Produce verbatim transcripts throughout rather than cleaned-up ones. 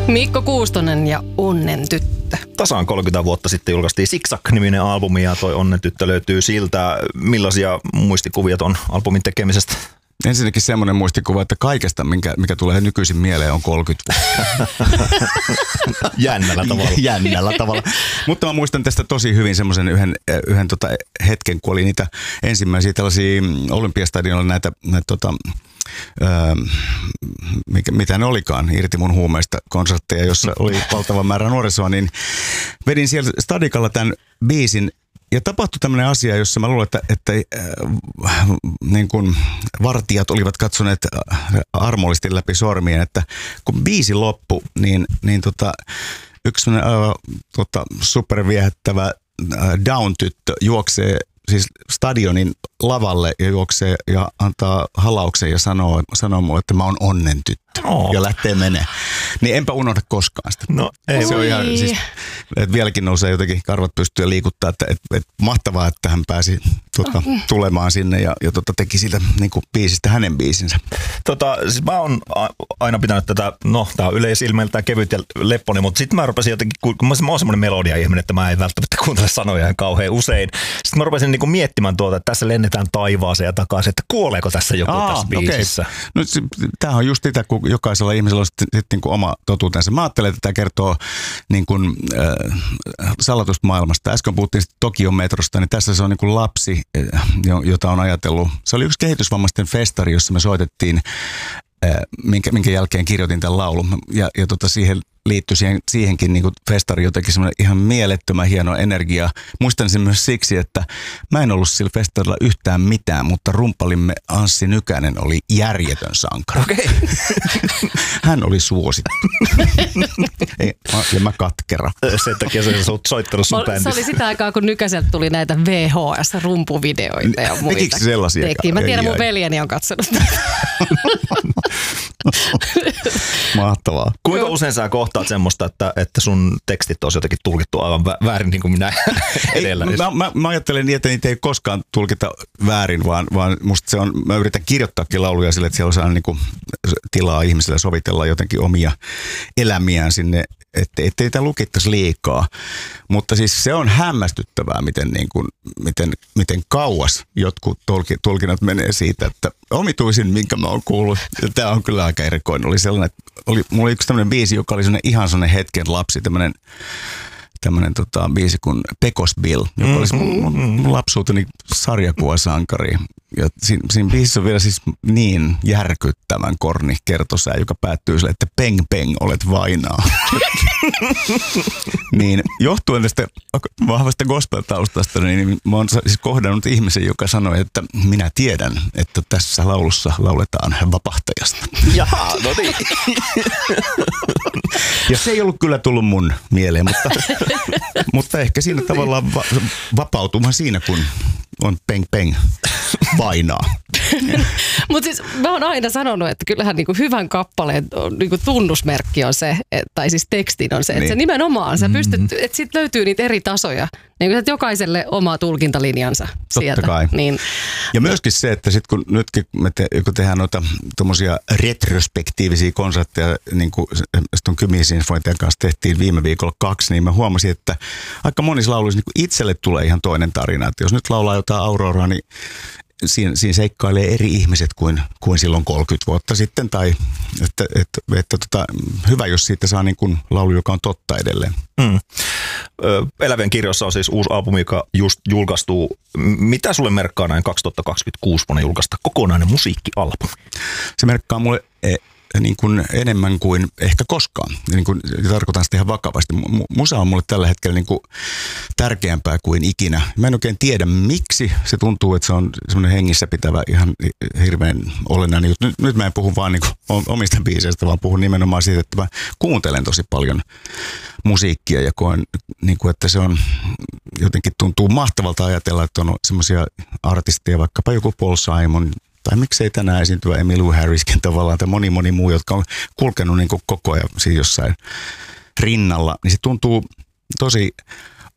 Mikko Kuustonen ja Onnen tyttö. Tasaan kolmekymmentä vuotta sitten julkaistiin Zigzag-niminen albumi ja toi Onnen tyttö löytyy siltä. Millaisia muistikuvia on albumin tekemisestä? Ensinnäkin semmoinen muistikuva, että kaikesta, mikä, mikä tulee nykyisin mieleen, on kolmekymmentä vuotta. Jännällä tavalla. Jännällä tavalla. Mutta mä muistan tästä tosi hyvin semmoisen yhden, yhden tota hetken, kun oli niitä ensimmäisiä tällaisia Olympiastadionilla näitä, näitä tota, Öö, mikä, mitä ne olikaan, irti mun huumeista konsertteja, jossa oli valtava määrä nuorisoa, niin vedin siellä Stadikalla tämän biisin ja tapahtui tämmöinen asia, jossa mä luulen, että, että äh, niin kuin vartijat olivat katsoneet armollisesti läpi sormien, että kun biisi loppui, niin, niin tota, yksi äh, tota, superviehättävä äh, Down-tyttö juoksee siis stadionin lavalle ja juoksee ja antaa halauksen ja sanoo, sanoo mulle, että mä oon Onnen tyttö. Oh. Ja lähtee menee. Niin enpä unohda koskaan sitä. No, ei. Se on ihan, siis, että vieläkin nousee jotenkin karvat pystyy liikuttaa, että et, et, mahtavaa, että hän pääsi tota, tulemaan sinne ja, ja tota, teki siitä niin kuin biisistä hänen biisinsä. Tota, siis mä oon aina pitänyt tätä, no tää on yleisilmeiltään kevyt ja lepponi, mutta sitten mä rupesin jotenkin, kun mä, mä oon semmoinen melodia-ihminen, että mä en välttämättä kuuntele sanoja ihan kauhean usein. Sitten mä rupesin niin kuin miettimään tuota, että tässä lennetään taivaaseen ja takaisin, että kuoleeko tässä joku Aa, tässä biisissä. Okay. No tämähän on just sitä, kun jokaisella ihmisellä on sitten, sitten niin kuin oma totuutensa. Mä ajattelen, että tämä kertoo niin kuin, äh, salatusta maailmasta. Äsken puhuttiin Tokion metrosta, niin tässä se on niin kuin lapsi, äh, jota on ajatellut. Se oli yksi kehitysvammaisten festari, jossa me soitettiin, äh, minkä, minkä jälkeen kirjoitin tämän laulun. Ja, ja tota siihen liittyi siihen, siihenkin niin kuin festari jotenkin semmoinen ihan mielettömän hieno energia. Muistan sen myös siksi, että mä en ollut sillä festarilla yhtään mitään, mutta rumppalimme Anssi Nykänen oli järjetön sankari. Okay. Hän oli suosittu. Ei, ja mä katkera. Sen takia se on soittanut sun bändissä. Se oli sitä aikaa, kun Nykäseltä tuli näitä V H S-rumpuvideoita ja muita. Tekikö sellaisia? Teki. Mä tiedän, mun veljeni on katsonut. Mahtavaa. Kuinka usein sä kohtaat semmoista, että, että sun tekstit olisi jotenkin tulkittu aivan väärin niin kuin minä edellä? Ei, mä, mä, mä ajattelen niin, että niitä ei koskaan tulkita väärin, vaan, vaan musta se on, mä yritän kirjoittaakin lauluja sille, että siellä on saanut niin kuin tilaa ihmisille sovitella jotenkin omia elämiään sinne, ettei, ettei tämä lukittaisi liikaa. Mutta siis se on hämmästyttävää, miten, niin kuin, miten, miten kauas jotkut tulkinnat menee siitä, että omituisin, minkä mä oon kuullut. Tämä on kyllä aika erikoinen. Oli sellainen, että oli, mulla oli yksi tämmöinen biisi, joka oli sellainen ihan sellainen hetken lapsi, tämmöinen tämmöinen tota, biisi kuin Pecos Bill, joka mm-hmm. olisi mun, mun lapsuuteni sarjakuvasankari. Ja siinä, siinä biisissä on vielä siis niin järkyttävän korni kertosää, joka päättyy sille, että peng peng, olet vainaa. Niin johtuen tästä vahvasta gospel-taustasta, niin mä oon siis kohdannut ihmisen, joka sanoi, että minä tiedän, että tässä laulussa lauletaan vapahtajasta. Jaha, no niin. Ja se ei ollut kyllä tullut mun mieleen, mutta, mutta ehkä siinä tavallaan va- vapautumaan siinä, kun on peng peng vainaa. Mutta siis mä oon aina sanonut, että kyllähän niinku hyvän kappaleen niinku tunnusmerkki on se, et, tai siis tekstin on se, että niin. Se nimenomaan sä pystyt, mm-hmm. että sit löytyy niitä eri tasoja. Niin että jokaiselle oma tulkintalinjansa sieltä. Totta kai. Niin. Ja myöskin se, että sit kun nytkin me te, kun tehdään noita tommosia retrospektiivisia konsertteja, niin kuin tuon Kymi-sinfointian kanssa tehtiin viime viikolla kaksi, niin mä huomasin, että aika monissa lauluissa niin itselle tulee ihan toinen tarina. Että jos nyt laulaa jotain Auroraa, niin Siinä, siinä seikkailee eri ihmiset kuin, kuin silloin kolmekymmentä vuotta sitten. Tai että, että, että tota, hyvä, jos siitä saa niin kuin laulu, joka on totta edelleen. Mm. Elävien kirjoissa on siis uusi albumi, joka just julkaistuu. Mitä sulle merkkaa näin kaksituhattakaksikymmentäkuusi vuonna julkaista kokonainen musiikkialbumi? Se merkkaa mulle niin kuin enemmän kuin ehkä koskaan. Niin kuin, tarkoitan sitä ihan vakavasti. Musa on mulle tällä hetkellä niin kuin tärkeämpää kuin ikinä. Mä en oikein tiedä, miksi se tuntuu, että se on semmoinen hengissä pitävä ihan hirveän olennainen. Nyt, nyt mä en puhu vaan niin kuin omista biiseistä, vaan puhun nimenomaan siitä, että mä kuuntelen tosi paljon musiikkia ja koen, niin kuin, että se on jotenkin tuntuu mahtavalta ajatella, että on semmoisia artisteja, vaikkapa joku Paul Simon, tai miksei tänään esiintyvä Emmylou Harriskin tavallaan, tai moni moni muu, jotka on kulkenut niin kuin koko ajan siinä jossain rinnalla, niin se tuntuu tosi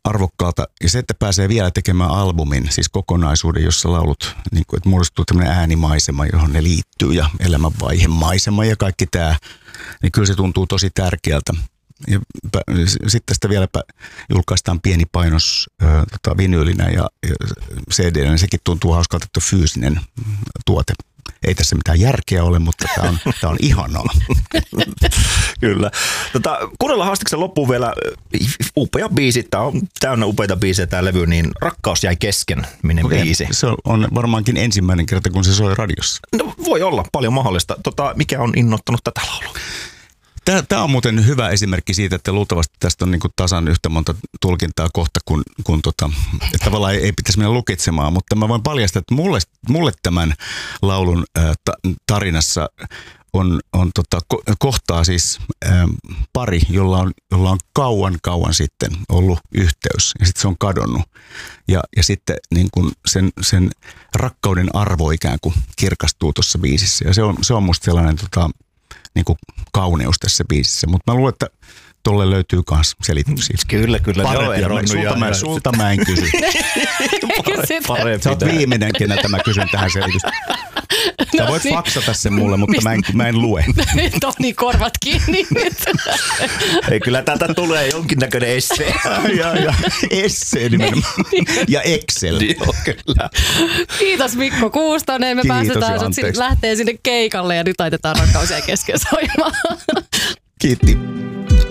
arvokkaalta. Ja se, että pääsee vielä tekemään albumin, siis kokonaisuuden, jossa laulut, niin kuin, että muodostuu tämmöinen äänimaisema, johon ne liittyy ja elämänvaihemaisema ja kaikki tämä, niin kyllä se tuntuu tosi tärkeältä. Ja sitten tästä vielä julkaistaan pieni painos ö, tota, vinyylinä ja, ja C D:nä, niin sekin tuntuu hauskalta, että fyysinen tuote. Ei tässä mitään järkeä ole, mutta tämä on, tää on ihanaa. Kyllä. Tota, kuunnellaan haastiksen loppuun vielä upea biisi. Tämä on täynnä upeita biisejä tämä levy, niin Rakkaus jäi kesken, minne Okei, biisi. se on varmaankin ensimmäinen kerta, kun se soi radiossa. No, voi olla, paljon mahdollista. Tota, mikä on innoittanut tätä laulua? Tämä on muuten hyvä esimerkki siitä, että luultavasti tästä on niin kuin tasan yhtä monta tulkintaa kohta, kun, kun tota, että tavallaan ei, ei pitäisi mennä lukitsemaan, mutta mä voin paljastaa, että mulle, mulle tämän laulun ää, ta, tarinassa on, on tota, ko, kohtaa siis ää, pari, jolla on, jolla on kauan kauan sitten ollut yhteys ja sitten se on kadonnut. Ja, ja sitten niin kuin sen, sen rakkauden arvo ikään kuin kirkastuu tuossa biisissä ja se on, se on musta sellainen tota, niin kuin kauneus tässä biisissä, mutta mä luulen, että tolle löytyy myös selityksiä. Kyllä, kyllä. Parempi, sulta, mä, sulta mä en kysy. Parempi. Sä oot viimeinen, keneltä mä kysyn tähän selitystä. Sä No voit niin. faksata sen mulle, mutta mä en, mä en lue. Nyt on niin korvat kiinni nyt. Ei, kyllä täältä tulee jonkinnäköinen essee. ja, ja essee nimenomaan. Ja Excel. Joo, kyllä. Kiitos Mikko Kuustonen. Me Kiitos päästetään ja sut sinne, anteeksi. lähtee sinne keikalle ja nyt laitetaan Rakkaus jäi kesken soimaan. Kiitti.